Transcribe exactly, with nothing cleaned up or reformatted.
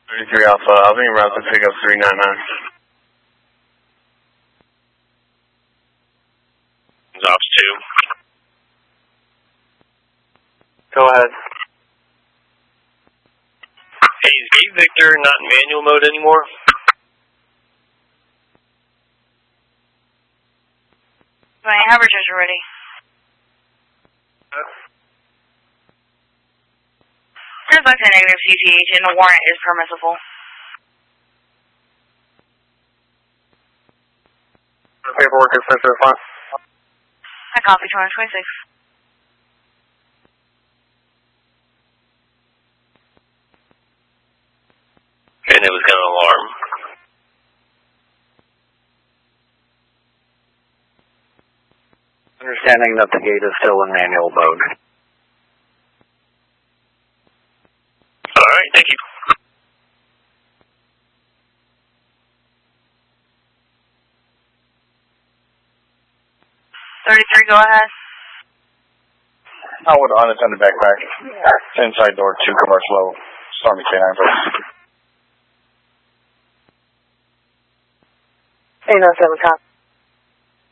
thirty-three Alpha, I'll be en route to pick up three nine nine. Ops two. Go ahead. Hey, is Gate Victor not in manual mode anymore? My averagers are ready. There's like a negative C T H and a warrant is permissible. Paperwork is sent to the front. I copy two twenty-six. And it was going to alarm. Understanding that the gate is still in manual mode. Alright, thank you. thirty-three, go ahead. I would unattended backpack. Inside door two commercial Stormy K nine, please. eight nine seven, copy.